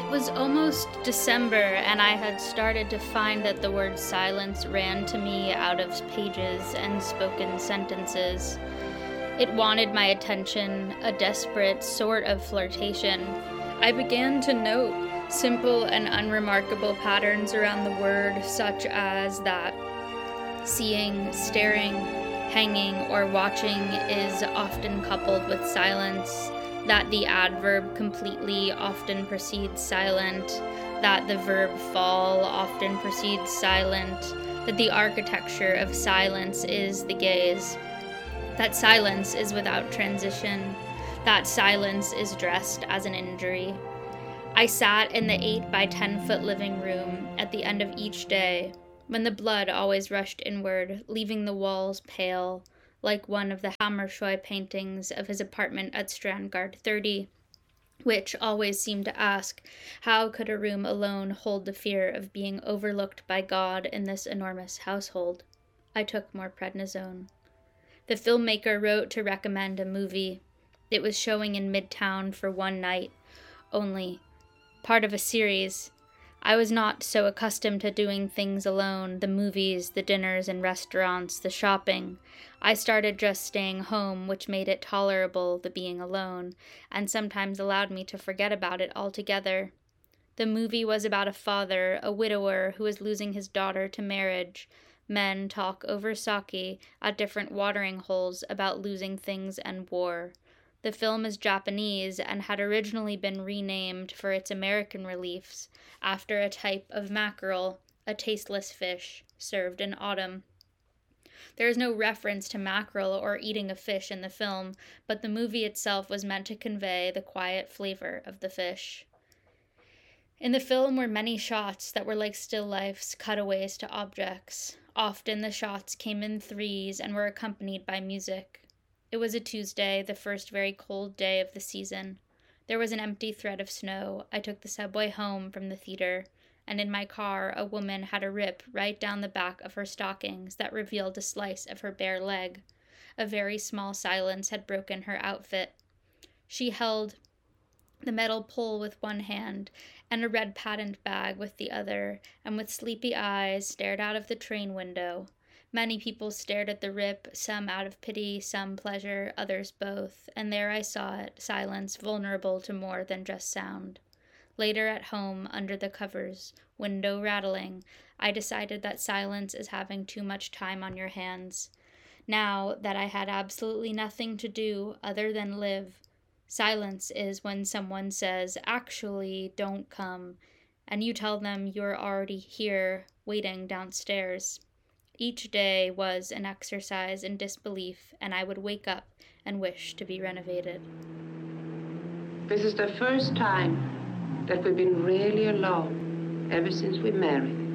Was almost December, and I had started to find that the word silence ran to me out of pages and spoken sentences. It wanted my attention, a desperate sort of flirtation. I began to note simple and unremarkable patterns around the word, such as that seeing, staring, hanging, or watching is often coupled with silence, that the adverb completely often precedes silent, that the verb fall often precedes silent, that the architecture of silence is the gaze, that silence is without transition, that silence is dressed as an injury. I sat in the 8 by 10 foot living room at the end of each day, when the blood always rushed inward, leaving the walls pale, like one of the Hammershøi paintings of his apartment at Strandgard 30, which always seemed to ask, how could a room alone hold the fear of being overlooked by God in this enormous household? I took more prednisone. The filmmaker wrote to recommend a movie. It was showing in Midtown for one night only, part of a series. I was not so accustomed to doing things alone, the movies, the dinners and restaurants, the shopping. I started just staying home, which made it tolerable, the being alone, and sometimes allowed me to forget about it altogether. The movie was about a father, a widower, who was losing his daughter to marriage. Men talk over sake at different watering holes about losing things and war. The film is Japanese and had originally been renamed for its American reliefs after a type of mackerel, a tasteless fish, served in autumn. There is no reference to mackerel or eating a fish in the film, but the movie itself was meant to convey the quiet flavor of the fish. In the film were many shots that were like still lifes, cutaways to objects. Often the shots came in threes and were accompanied by music. It was a Tuesday, the first very cold day of the season. There was an empty thread of snow. I took the subway home from the theater, and in my car a woman had a rip right down the back of her stockings that revealed a slice of her bare leg. A very small silence had broken her outfit. She held the metal pole with one hand and a red patent bag with the other, and with sleepy eyes stared out of the train window. Many people stared at the rip, some out of pity, some pleasure, others both, and there I saw it, silence vulnerable to more than just sound. Later at home, under the covers, window rattling, I decided that silence is having too much time on your hands. Now that I had absolutely nothing to do other than live, silence is when someone says, actually, don't come, and you tell them you're already here, waiting downstairs. Each day was an exercise in disbelief, and I would wake up and wish to be renovated. This is the first time that we've been really alone ever since we married.